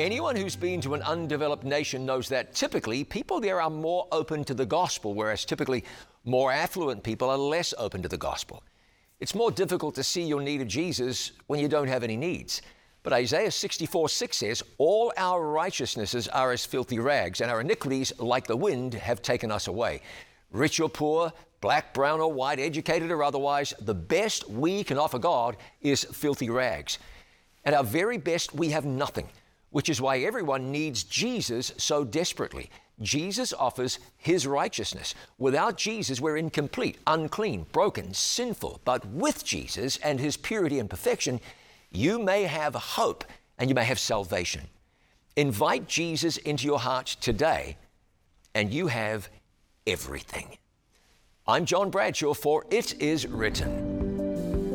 Anyone who's been to an undeveloped nation knows that typically people there are more open to the gospel, whereas typically more affluent people are less open to the gospel. It's more difficult to see your need of Jesus when you don't have any needs. But Isaiah 64:6 says, all our righteousnesses are as filthy rags, and our iniquities, like the wind, have taken us away. Rich or poor, black, brown or white, educated or otherwise, the best we can offer God is filthy rags. At our very best, we have nothing, which is why everyone needs Jesus so desperately. Jesus offers His righteousness. Without Jesus, we're incomplete, unclean, broken, sinful. But with Jesus and His purity and perfection, you may have hope and you may have salvation. Invite Jesus into your heart today, and you have everything. I'm John Bradshaw for It Is Written.